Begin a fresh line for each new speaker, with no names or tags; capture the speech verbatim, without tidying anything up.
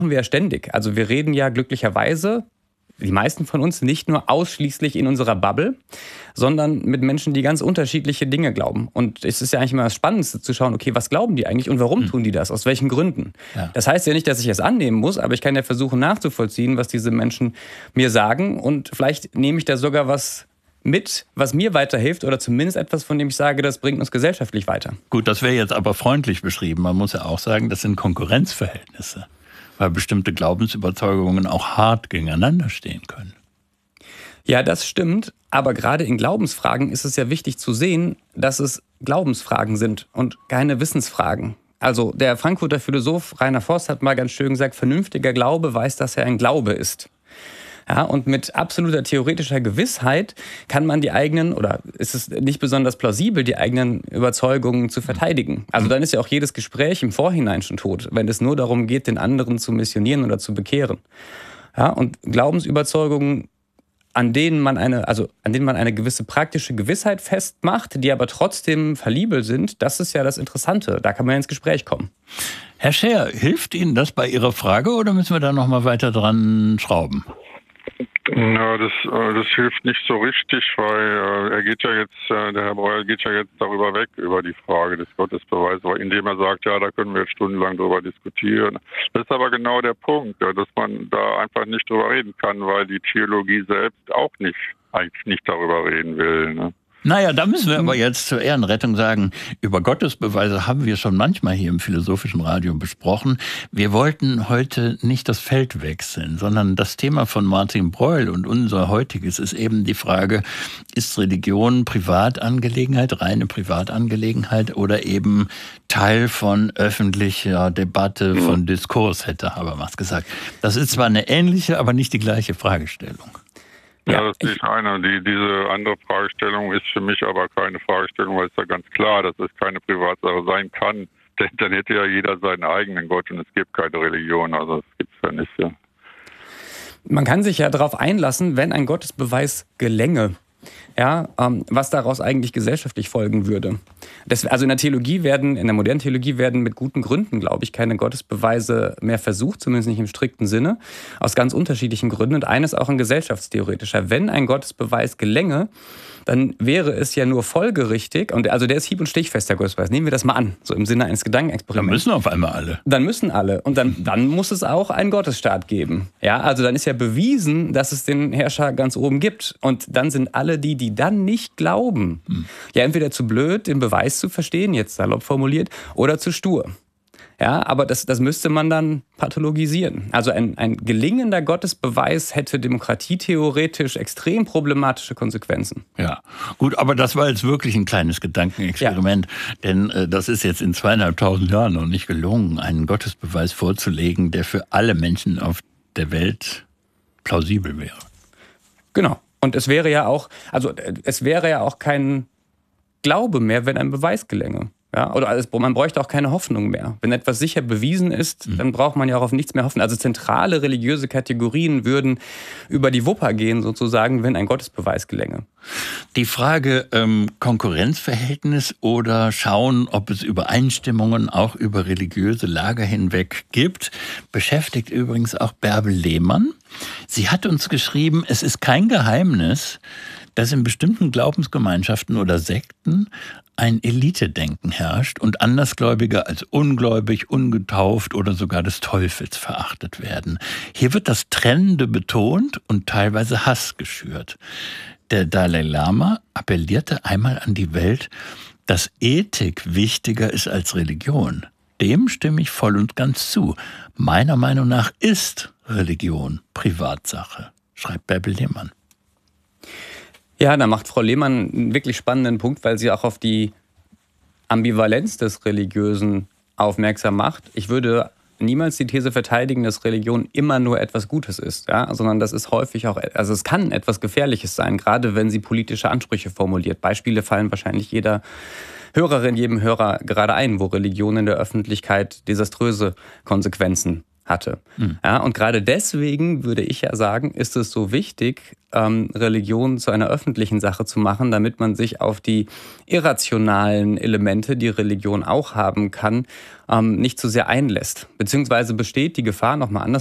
wir ja ständig. Also wir reden ja glücklicherweise, die meisten von uns, nicht nur ausschließlich in unserer Bubble, sondern mit Menschen, die ganz unterschiedliche Dinge glauben. Und es ist ja eigentlich immer das Spannendste zu schauen, okay, was glauben die eigentlich und warum tun die das, aus welchen Gründen? Ja. Das heißt ja nicht, dass ich es annehmen muss, aber ich kann ja versuchen nachzuvollziehen, was diese Menschen mir sagen, und vielleicht nehme ich da sogar was mit, was mir weiterhilft, oder zumindest etwas, von dem ich sage, das bringt uns gesellschaftlich weiter.
Gut, das wäre jetzt aber freundlich beschrieben. Man muss ja auch sagen, das sind Konkurrenzverhältnisse, weil bestimmte Glaubensüberzeugungen auch hart gegeneinander stehen können.
Ja, das stimmt. Aber gerade in Glaubensfragen ist es ja wichtig zu sehen, dass es Glaubensfragen sind und keine Wissensfragen. Also der Frankfurter Philosoph Rainer Forst hat mal ganz schön gesagt, vernünftiger Glaube weiß, dass er ein Glaube ist. Ja, und mit absoluter theoretischer Gewissheit kann man die eigenen, oder ist es nicht besonders plausibel, die eigenen Überzeugungen zu verteidigen. Also dann ist ja auch jedes Gespräch im Vorhinein schon tot, wenn es nur darum geht, den anderen zu missionieren oder zu bekehren. Ja, und Glaubensüberzeugungen, an denen man eine, also an denen man eine gewisse praktische Gewissheit festmacht, die aber trotzdem fallibel sind, das ist ja das Interessante. Da kann man ja ins Gespräch kommen.
Herr Scher, hilft Ihnen das bei Ihrer Frage oder müssen wir da noch mal weiter dran schrauben?
Ja, das, das hilft nicht so richtig, weil äh, er geht ja jetzt, äh, der Herr Breuer geht ja jetzt darüber weg, über die Frage des Gottesbeweises, indem er sagt, ja, da können wir jetzt stundenlang drüber diskutieren. Das ist aber genau der Punkt, ja, dass man da einfach nicht drüber reden kann, weil die Theologie selbst auch nicht, eigentlich nicht darüber reden will, ne?
Naja, da müssen wir aber jetzt zur Ehrenrettung sagen, über Gottesbeweise haben wir schon manchmal hier im Philosophischen Radio besprochen. Wir wollten heute nicht das Feld wechseln, sondern das Thema von Martin Breuel und unser heutiges ist eben die Frage, ist Religion Privatangelegenheit, reine Privatangelegenheit oder eben Teil von öffentlicher Debatte, von Diskurs, hätte Habermas gesagt. Das ist zwar eine ähnliche, aber nicht die gleiche Fragestellung.
Ja, das ist nicht eine. Die, diese andere Fragestellung ist für mich aber keine Fragestellung, weil es ja ganz klar, dass es keine Privatsache sein kann. Denn dann hätte ja jeder seinen eigenen Gott und es gibt keine Religion. Also das gibt es ja nicht. Ja.
Man kann sich ja darauf einlassen, wenn ein Gottesbeweis gelänge, ja, ähm, was daraus eigentlich gesellschaftlich folgen würde. Das, also in der Theologie werden, in der modernen Theologie werden mit guten Gründen, glaube ich, keine Gottesbeweise mehr versucht, zumindest nicht im strikten Sinne, aus ganz unterschiedlichen Gründen. Und eines auch ein gesellschaftstheoretischer. Wenn ein Gottesbeweis gelänge, dann wäre es ja nur folgerichtig, und also der ist hieb- und stichfest, der Gottesbeweis. Nehmen wir das mal an, so im Sinne eines Gedankenexperiments.
Dann müssen auf einmal alle.
Dann müssen alle. Und dann, dann muss es auch einen Gottesstaat geben. Ja, also dann ist ja bewiesen, dass es den Herrscher ganz oben gibt. Und dann sind alle die, die dann nicht glauben, hm. ja entweder zu blöd, den Beweis zu verstehen, jetzt salopp formuliert, oder zu stur. Ja, aber das, das müsste man dann pathologisieren. Also ein, ein gelingender Gottesbeweis hätte demokratietheoretisch extrem problematische Konsequenzen.
Ja, gut, aber das war jetzt wirklich ein kleines Gedankenexperiment. Ja. Denn äh, das ist jetzt in zweieinhalbtausend Jahren noch nicht gelungen, einen Gottesbeweis vorzulegen, der für alle Menschen auf der Welt plausibel wäre.
Genau. Und es wäre ja auch, also es wäre ja auch kein Glaube mehr, wenn ein Beweis gelänge. Ja, oder also man bräuchte auch keine Hoffnung mehr. Wenn etwas sicher bewiesen ist, mhm. dann braucht man ja auch auf nichts mehr hoffen. Also zentrale religiöse Kategorien würden über die Wupper gehen, sozusagen, wenn ein Gottesbeweis gelänge.
Die Frage ähm, Konkurrenzverhältnis oder schauen, ob es Übereinstimmungen auch über religiöse Lager hinweg gibt, beschäftigt übrigens auch Bärbel Lehmann. Sie hat uns geschrieben, es ist kein Geheimnis, dass in bestimmten Glaubensgemeinschaften oder Sekten ein Elitedenken herrscht und Andersgläubige als ungläubig, ungetauft oder sogar des Teufels verachtet werden. Hier wird das Trennende betont und teilweise Hass geschürt. Der Dalai Lama appellierte einmal an die Welt, dass Ethik wichtiger ist als Religion. Dem stimme ich voll und ganz zu. Meiner Meinung nach ist Religion Privatsache, schreibt Bärbel Lehmann.
Ja, da macht Frau Lehmann einen wirklich spannenden Punkt, weil sie auch auf die Ambivalenz des Religiösen aufmerksam macht. Ich würde niemals die These verteidigen, dass Religion immer nur etwas Gutes ist, ja? Sondern das ist häufig auch, also es kann etwas Gefährliches sein, gerade wenn sie politische Ansprüche formuliert. Beispiele fallen wahrscheinlich jeder Hörerin, jedem Hörer gerade ein, wo Religion in der Öffentlichkeit desaströse Konsequenzen hatte. Mhm. Ja, und gerade deswegen würde ich ja sagen, ist es so wichtig, ähm, Religion zu einer öffentlichen Sache zu machen, damit man sich auf die irrationalen Elemente, die Religion auch haben kann, ähm, nicht zu sehr einlässt. Beziehungsweise besteht die Gefahr, nochmal anders